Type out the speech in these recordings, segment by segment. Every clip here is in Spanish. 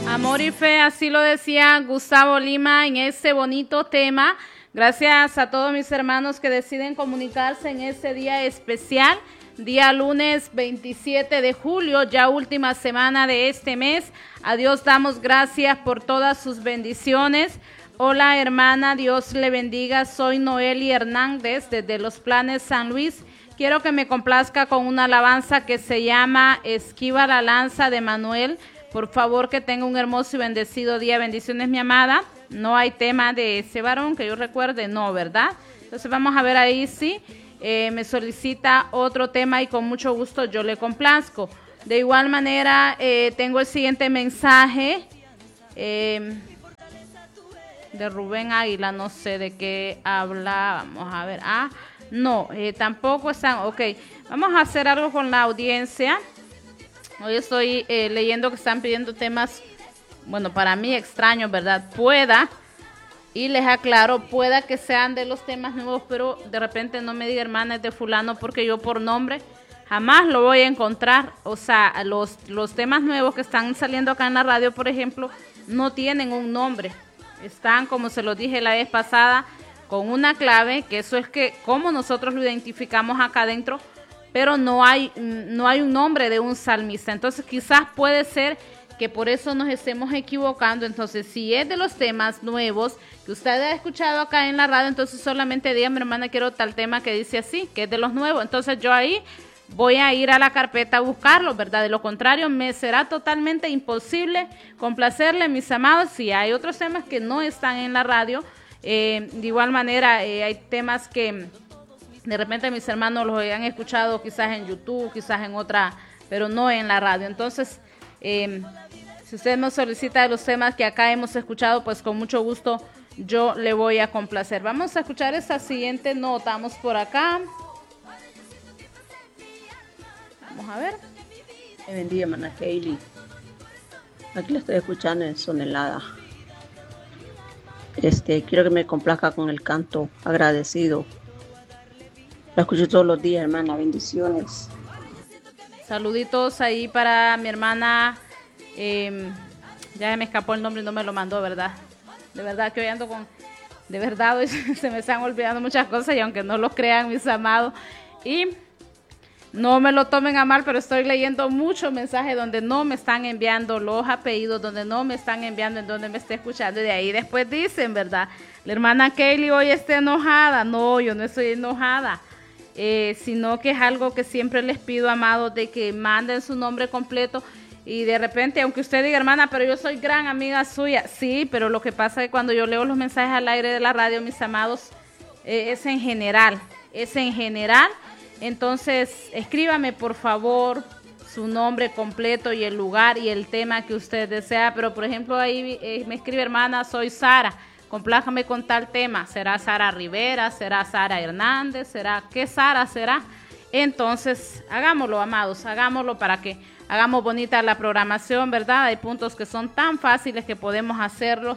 Amor y fe, así lo decía Gustavo Lima en ese bonito tema. Gracias a todos mis hermanos que deciden comunicarse en este día especial, día lunes 27 de julio, ya última semana de este mes. A Dios damos gracias por todas sus bendiciones. Hola hermana, Dios le bendiga. Soy Noeli Hernández desde Los Planes San Luis. Quiero que me complazca con una alabanza que se llama Esquiva la lanza de Manuel. Por favor, que tenga un hermoso y bendecido día. Bendiciones, mi amada. No hay tema de ese varón que yo recuerde, no, ¿verdad? Entonces vamos a ver ahí si me solicita otro tema y con mucho gusto yo le complazco. De igual manera, tengo el siguiente mensaje de Rubén Águila, no sé de qué habla. Vamos a ver. No, tampoco están. Ok, vamos a hacer algo con la audiencia. Hoy estoy leyendo que están pidiendo temas, bueno, para mí extraños, ¿verdad? Y les aclaro, pueda que sean de los temas nuevos, pero de repente no me diga hermana es de fulano, porque yo por nombre jamás lo voy a encontrar. O sea, los temas nuevos que están saliendo acá en la radio, por ejemplo, no tienen un nombre. Están, como se los dije la vez pasada, con una clave, que eso es que como nosotros lo identificamos acá adentro, pero no hay un nombre de un salmista. Entonces quizás puede ser que por eso nos estemos equivocando. Entonces si es de los temas nuevos que usted ha escuchado acá en la radio, entonces solamente diga, mi hermana, quiero tal tema que dice así, que es de los nuevos. Entonces yo ahí voy a ir a la carpeta a buscarlo, ¿verdad? De lo contrario me será totalmente imposible complacerle, mis amados, si hay otros temas que no están en la radio. De igual manera hay temas que de repente mis hermanos los han escuchado quizás en YouTube, quizás en otra, pero no en la radio. Entonces, si usted nos solicita de los temas que acá hemos escuchado, pues con mucho gusto yo le voy a complacer. Vamos a escuchar esta siguiente nota. Vamos por acá. Vamos a ver. Me bendiga, hermana Hailey. Aquí la estoy escuchando en Sonelada. Quiero que me complazca con el canto Agradecido. La escucho todos los días, hermana. Bendiciones. Saluditos ahí para mi hermana. Ya me escapó el nombre y no me lo mandó, ¿verdad? De verdad que hoy ando con... De verdad hoy se me están olvidando muchas cosas y aunque no lo crean, mis amados. Y no me lo tomen a mal, pero estoy leyendo muchos mensajes donde no me están enviando los apellidos, donde no me están enviando en donde me esté escuchando. Y de ahí después dicen, ¿verdad? La hermana Kelly hoy está enojada. No, yo no estoy enojada. Sino que es algo que siempre les pido, amados, de que manden su nombre completo. Y de repente, aunque usted diga, hermana, pero yo soy gran amiga suya, sí, pero lo que pasa es que cuando yo leo los mensajes al aire de la radio, mis amados, es en general. Entonces escríbame por favor su nombre completo y el lugar y el tema que usted desea. Pero por ejemplo ahí me escribe, hermana, soy Sara, complájame con tal tema. ¿Será Sara Rivera? ¿Será Sara Hernández? ¿Será qué Sara será? Entonces hagámoslo, amados, hagámoslo para que hagamos bonita la programación, ¿verdad? Hay puntos que son tan fáciles que podemos hacerlos.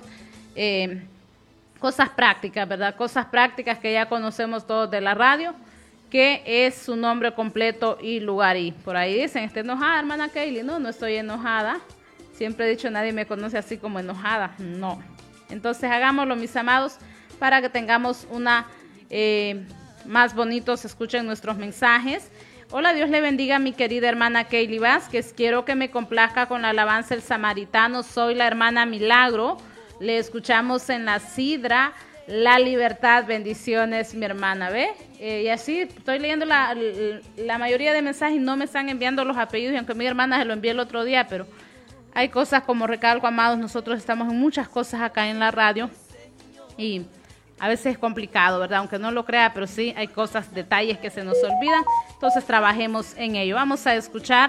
Cosas prácticas, ¿verdad? Cosas prácticas que ya conocemos todos de la radio, que es su nombre completo y lugar. Y por ahí dicen, ¿está enojada, hermana Kaylin? No, no estoy enojada. Siempre he dicho, nadie me conoce así como enojada. No. Entonces hagámoslo, mis amados, para que tengamos una más bonitos, escuchen nuestros mensajes. Hola, Dios le bendiga a mi querida hermana Kaylin Vázquez. Quiero que me complazca con la alabanza El Samaritano. Soy la hermana Milagro. Le escuchamos en la Sidra, La Libertad. Bendiciones, mi hermana, ¿ve? Y así estoy leyendo la mayoría de mensajes y no me están enviando los apellidos, y aunque mi hermana se lo envió el otro día, pero hay cosas, como recalco, amados, nosotros estamos en muchas cosas acá en la radio y a veces es complicado, ¿verdad? Aunque no lo crea, pero sí hay cosas, detalles que se nos olvidan, entonces trabajemos en ello. Vamos a escuchar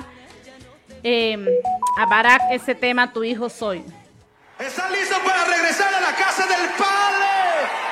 a Barak ese tema, Tu Hijo Soy. ¿Están listos para regresar a la casa del Padre?